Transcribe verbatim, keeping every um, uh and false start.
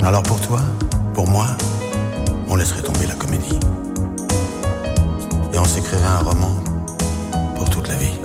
Alors pour toi, pour moi, on laisserait tomber la comédie. Et on s'écrirait un roman pour toute la vie.